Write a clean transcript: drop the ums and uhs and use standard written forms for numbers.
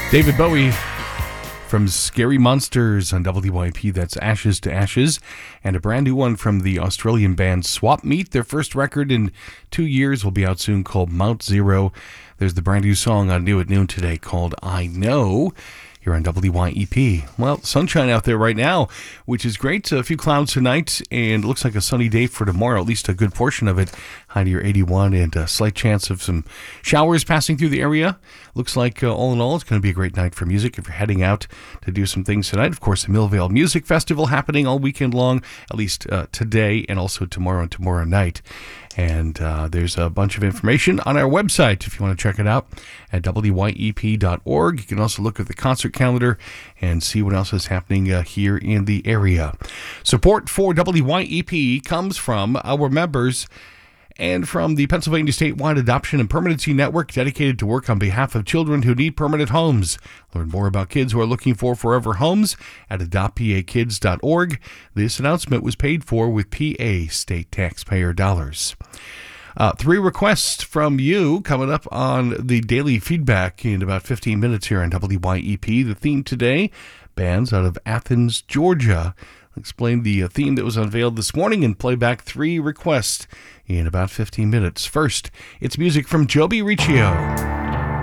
David Bowie from Scary Monsters on WYP. That's Ashes to Ashes. And a brand new one from the Australian band Swap Meat. Their first record in 2 years will be out soon, called Mount Zero. There's the brand new song on New at Noon today called I Know. Here on WYEP. Well, sunshine out there right now, which is great. A few clouds tonight, and it looks like a sunny day for tomorrow, at least a good portion of it. High near 81, and a slight chance of some showers passing through the area. Looks like, all in all, it's going to be a great night for music if you're heading out to do some things tonight. Of course, the Millvale Music Festival happening all weekend long, at least today, and also tomorrow and tomorrow night. And there's a bunch of information on our website if you want to check it out at wyep.org. You can also look at the concert calendar and see what else is happening here in the area. Support for WYEP comes from our members and from the Pennsylvania Statewide Adoption and Permanency Network, dedicated to work on behalf of children who need permanent homes. Learn more about kids who are looking for forever homes at adoptpakids.org. This announcement was paid for with PA state taxpayer dollars. 3 requests from you coming up on the daily feedback in about 15 minutes here on WYEP. The theme today, bands out of Athens, Georgia. I'll explain the theme that was unveiled this morning and play back 3 requests in about 15 minutes. First, it's music from Joby Riccio.